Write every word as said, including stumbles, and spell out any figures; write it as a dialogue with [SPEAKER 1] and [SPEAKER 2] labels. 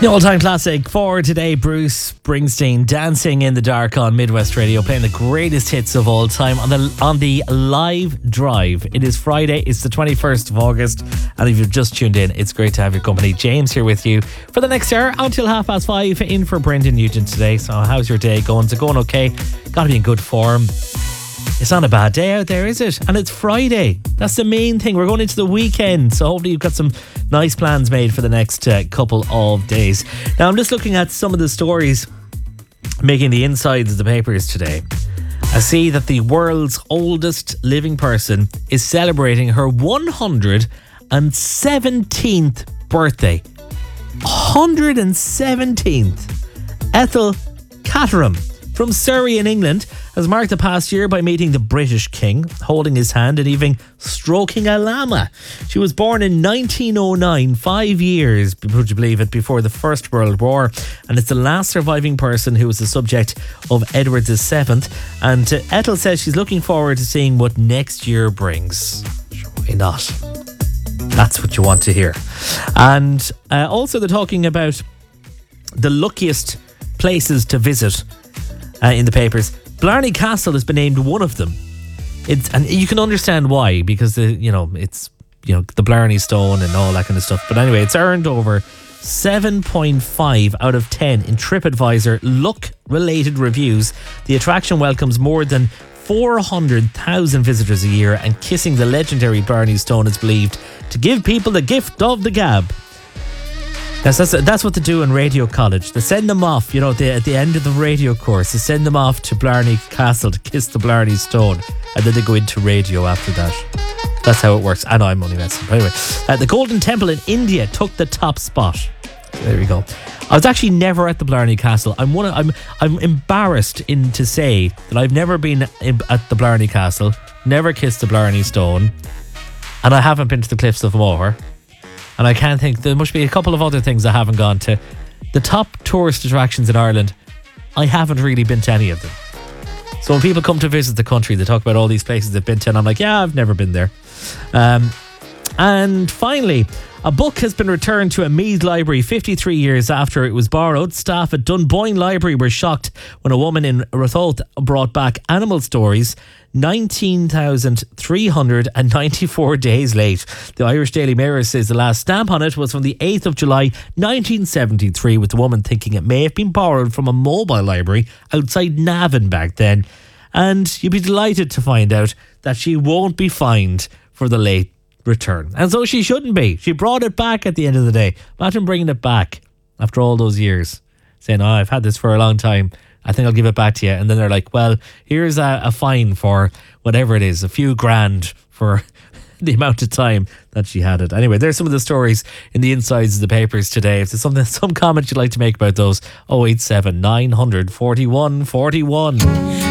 [SPEAKER 1] The all-time classic for today, Bruce Springsteen, Dancing in the Dark on Midwest Radio, playing the greatest hits of all time on the on the live drive. It is Friday, it's the twenty-first of August, and if you've just tuned in, it's great to have your company. James here with you for the next hour until half past five, in for Brendan Nugent today. So how's your day going? Is it going okay? Got to be in good form. It's not a bad day out there, is it? And it's Friday. That's the main thing. We're going into the weekend, so hopefully you've got some nice plans made for the next uh, couple of days. Now, I'm just looking at some of the stories making the insides of the papers today. I see that the world's oldest living person is celebrating her one hundred seventeenth birthday. one hundred seventeenth. Ethel Caterham from Surrey in England has marked the past year by meeting the British King, holding his hand and even stroking a llama. She was born in nineteen oh nine, five years, would you believe it, before the First World War, and it's the last surviving person who was the subject of Edward the Seventh. And uh, Ethel says she's looking forward to seeing what next year brings. Sure, why not? That's what you want to hear. And uh, also they're talking about the luckiest places to visit uh, in the papers. Blarney Castle has been named one of them. It's, and you can understand why, because the you know it's you know the Blarney Stone and all that kind of stuff. But anyway, it's earned over seven point five out of ten in TripAdvisor luck-related reviews. The attraction welcomes more than four hundred thousand visitors a year, and kissing the legendary Blarney Stone is believed to give people the gift of the gab. That's, that's, that's what they do in Radio College. They send them off, you know, they, at the end of the radio course, they send them off to Blarney Castle to kiss the Blarney Stone, and then they go into radio after that. That's how it works. I know I'm only messing. But anyway, uh, the Golden Temple in India took the top spot. There we go. I was actually never at the Blarney Castle. I'm one. Of, I'm I'm embarrassed in to say that I've never been in, at the Blarney Castle, never kissed the Blarney Stone, and I haven't been to the Cliffs of Moher. And I can't think, there must be a couple of other things I haven't gone to. The top tourist attractions in Ireland, I haven't really been to any of them. So when people come to visit the country, they talk about all these places they've been to, and I'm like, yeah, I've never been there. Um, and finally, a book has been returned to a Meath library fifty-three years after it was borrowed. Staff at Dunboyne Library were shocked when a woman in Rothoth brought back Animal Stories nineteen thousand three hundred ninety-four days late. The Irish Daily Mirror says the last stamp on it was from the eighth of July nineteen seventy-three, with the woman thinking it may have been borrowed from a mobile library outside Navan back then. And you'd be delighted to find out that she won't be fined for the late return. And so she shouldn't be. She brought it back at the end of the day. Imagine bringing it back after all those years, saying, oh, I've had this for a long time, I think I'll give it back to you. And then they're like, well, here's a, a fine for whatever it is, a few grand for the amount of time that she had it. Anyway, there's some of the stories in the insides of the papers today. If there's something, some comment you'd like to make about those, oh eight seven, nine hundred, forty-one, forty-one.